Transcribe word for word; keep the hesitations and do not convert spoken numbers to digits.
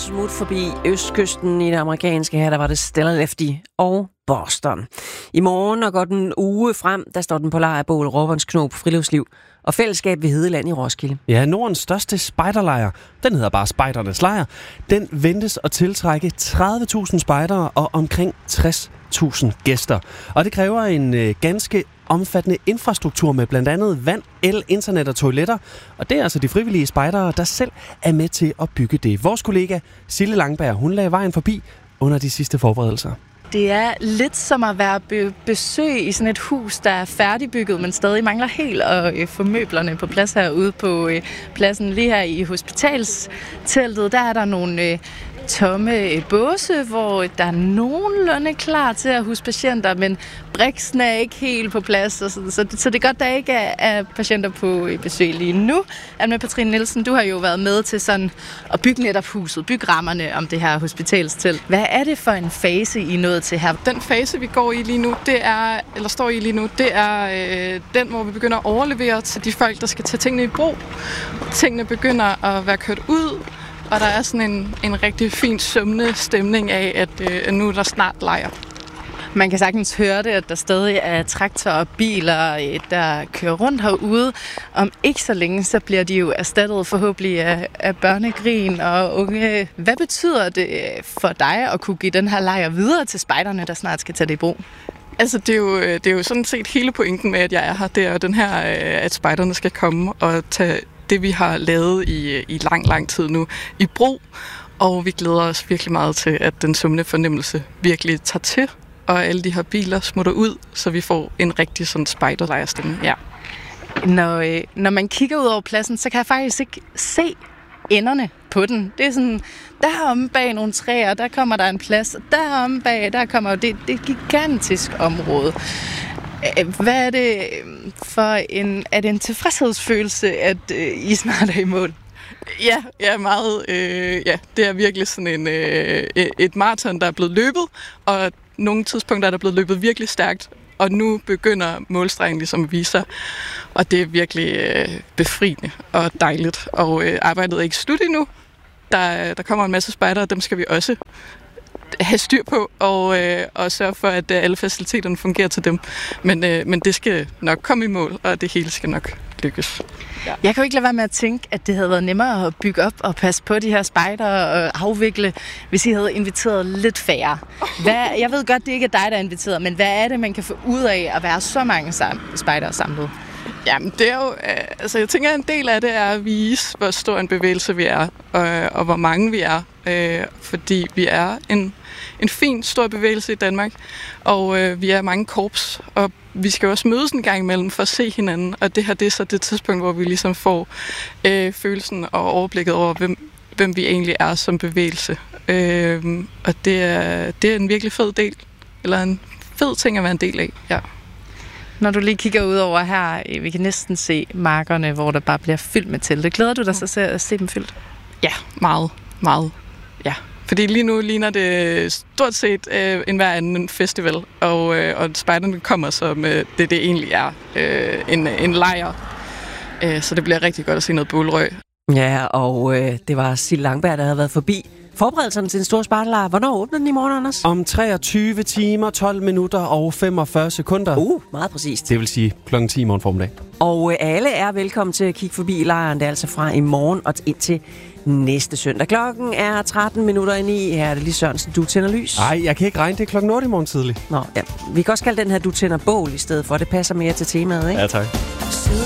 smut forbi østkysten i det amerikanske. Her der var det Stella Lefty og Boston. I morgen og går den uge frem, der står den på lejr Bål Råberens Knob Friluftsliv og Fællesskab ved Hedeland i Roskilde. Ja, Nordens største spejderlejr, den hedder bare Spejdernes Lejr. Den ventes at tiltrække tredive tusind spejdere og omkring tres tusind gæster. Og det kræver en øh, ganske omfattende infrastruktur med blandt andet vand, el, internet og toiletter. Og det er altså de frivillige spejdere, der selv er med til at bygge det. Vores kollega Sille Langberg, hun lagde vejen forbi under de sidste forberedelser. Det er lidt som at være be- besøg i sådan et hus, der er færdigbygget, men stadig mangler helt at øh, få møblerne på plads herude på øh, pladsen. Lige her i hospitalsteltet, der er der nogle øh, tomme båse, hvor der er nogenlunde klar til at huske patienter, men briksen er ikke helt på plads, og så, så, det, så det er godt, der ikke er, er patienter på besøg lige nu. Anne Patrine Nielsen, du har jo været med til sådan at bygge netop huset, bygge rammerne om det her hospitalstelt. Hvad er det for en fase, I er nået til her? Den fase, vi går i lige nu, det er, eller står i lige nu, det er øh, den, hvor vi begynder at overlevere til de folk, der skal tage tingene i brug. Tingene begynder at være kørt ud, og der er sådan en, en rigtig fin summende stemning af, at øh, nu er der snart lejr. Man kan sagtens høre det, at der stadig er traktorer og biler, der kører rundt herude. Om ikke så længe, så bliver de jo erstattet forhåbentlig af, af børnegrin og unge. Hvad betyder det for dig at kunne give den her lejr videre til spejderne, der snart skal tage det i brug? Altså, det er, jo, det er jo sådan set hele pointen med, at jeg er her. Det er jo den her, at spejderne skal komme og tage det, vi har lavet i, i lang, lang tid nu, i brug. Og vi glæder os virkelig meget til, at den summende fornemmelse virkelig tager til, og alle de her biler smutter ud, så vi får en rigtig sådan spejderlejrstemme. Ja. Når, øh, når man kigger ud over pladsen, så kan jeg faktisk ikke se enderne på den. Det er sådan, deromme bag nogle træer, der kommer der en plads, og deromme bag, der kommer det, det er et gigantisk område. Hvad er det for en, er det en tilfredshedsfølelse, at øh, I snart er i mål? Ja, ja, meget. Øh, ja, det er virkelig sådan en, øh, et maraton, der er blevet løbet, og nogle tidspunkter er der blevet løbet virkelig stærkt, og nu begynder målstrengen ligesom at vise sig, og det er virkelig øh, befriende og dejligt, og øh, arbejdet er ikke slut endnu. Der, der kommer en masse spejdere, og dem skal vi også have styr på, og, øh, og sørge for, at alle faciliteterne fungerer til dem. Men, øh, men det skal nok komme i mål, og det hele skal nok lykkes. Ja. Jeg kan jo ikke lade være med at tænke, at det havde været nemmere at bygge op og passe på de her spejdere og afvikle, hvis I havde inviteret lidt færre. Hvad, jeg ved godt, det ikke er dig, der er inviteret, men hvad er det, man kan få ud af at være så mange spejdere samlet? Jamen, det er jo, altså jeg tænker, en del af det er at vise, hvor stor en bevægelse vi er, og, og hvor mange vi er, øh, fordi vi er en, en fin, stor bevægelse i Danmark, og øh, vi er mange korps, og vi skal også mødes en gang imellem for at se hinanden, og det her det er så det tidspunkt, hvor vi ligesom får øh, følelsen og overblikket over, hvem, hvem vi egentlig er som bevægelse. Øh, og det er, det er en virkelig fed del, eller en fed ting at være en del af, ja. Når du lige kigger ud over her, vi kan næsten se markerne, hvor der bare bliver fyldt med telte. Glæder du dig så til at se dem fyldt? Ja, meget, meget, ja. Fordi lige nu ligner det stort set øh, en hver anden festival, og, øh, og spejderne kommer som øh, det, det egentlig er, øh, en, en lejr. Øh, så det bliver rigtig godt at se noget bålrøg. Ja, og øh, det var Sille Langberg, der havde været forbi forberedelserne til den store spejderlejr. Hvornår åbner den i morgen, Anders? Om treogtyve timer, tolv minutter og femogfyrre sekunder. Uh, meget præcist. Det vil sige klokken ti i morgen formiddag. Og øh, alle er velkommen til at kigge forbi lejren. Det er altså fra i morgen og indtil næste søndag. Klokken er tretten minutter i ni. Her er det lige Sørensen, du tænder lys. Nej, jeg kan ikke regne. Det er klokken otte i morgen tidlig. Nå, ja. Vi kan også kalde den her, du tænder bål i stedet for. Det passer mere til temaet, ikke? Ja, tak.